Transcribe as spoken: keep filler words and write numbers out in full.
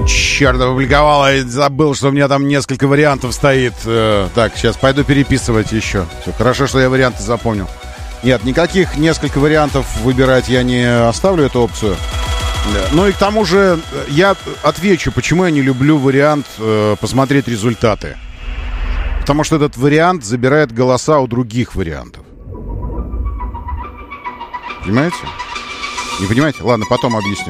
Черт, опубликовала, и забыл, что у меня там несколько вариантов стоит. Так, сейчас пойду переписывать еще. Все, хорошо, что я варианты запомнил. Нет, никаких несколько вариантов выбирать я не оставлю эту опцию. Ну и к тому же я отвечу, почему я не люблю вариант э, посмотреть результаты. Потому что этот вариант забирает голоса у других вариантов. Понимаете? Не понимаете? Ладно, потом объясню.